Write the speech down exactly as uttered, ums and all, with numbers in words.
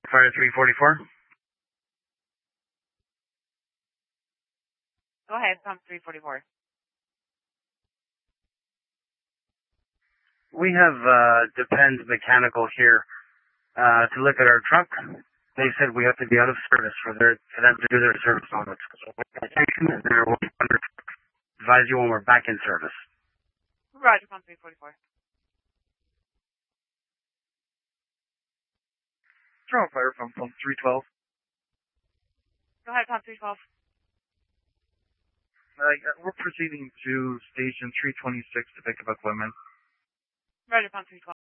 Fire three forty-four. Go ahead, pump three forty-four. We have uh, Depends Mechanical here uh, to look at our truck. They said we have to be out of service for their for them to do their service on it. So they're advise you when we're back in service. Roger, pump three forty-four. Throw a fire from pump three twelve. Go ahead, pump three twelve. Uh, we're proceeding to station three twenty-six to pick up equipment. Roger, pump three twelve.